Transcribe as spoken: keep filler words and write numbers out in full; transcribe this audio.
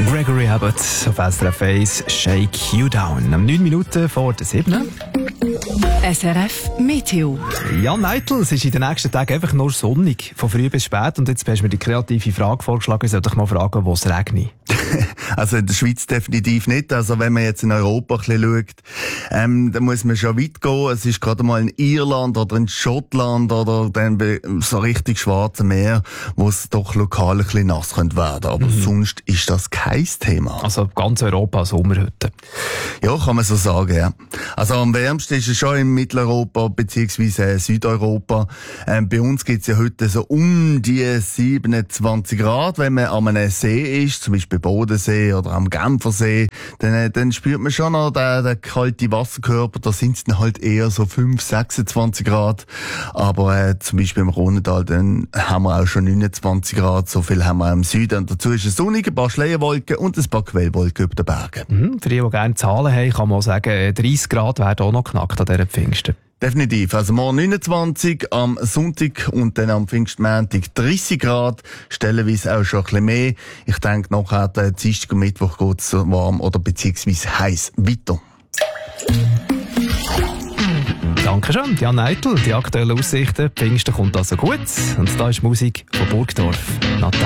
Gregory Abbott auf S R F eins, Shake You Down. Am neun Minuten vor der sieben. S R F Meteo. Jan Neitl, es ist in den nächsten Tagen einfach nur sonnig, von früh bis spät. Und jetzt hast du mir die kreative Frage vorgeschlagen, ich sollte dich mal fragen, wo es regnet. Also in der Schweiz definitiv nicht. Also wenn man jetzt in Europa ein bisschen schaut, ähm, dann muss man schon weit gehen. Es ist gerade mal in Irland oder in Schottland oder dann so richtig Schwarze Meer, wo es doch lokal ein bisschen nass könnte werden. Aber mhm. sonst ist das kein Thema. Also ganz Europa Sommerhütte. Ja, kann man so sagen, ja. Also am wärmsten ist es schon in Mitteleuropa bzw. Südeuropa. Ähm, bei uns gibt es ja heute so um die siebenundzwanzig Grad. Wenn man an einem See ist, zum Beispiel Bodensee oder am Genfersee, dann, dann spürt man schon noch den, den kalten Wasserkörper. Da sind es dann halt eher so fünf, sechsundzwanzig Grad. Aber äh, zum Beispiel im Rhontal, dann haben wir auch schon neunundzwanzig Grad. So viel haben wir auch im Süden. Und dazu ist es sonnig, ein paar Schleierwolken und ein paar Quellwolken über den Bergen. Mhm, für die, die gerne Zahlen haben, kann man auch sagen, dreißig Grad werden auch noch knackt an dieser Pfingsten. Definitiv. Also morgen neunundzwanzig, am Sonntag und dann am Pfingstmontag dreißig Grad, stellenweise auch schon ein bisschen mehr. Ich denke, nachher der Dienstag und Mittwoch geht es warm oder beziehungsweise heiß weiter. Dankeschön, Jan Neitl. Die aktuellen Aussichten, Pfingsten kommt also gut. Und da ist Musik von Burgdorf. Natal.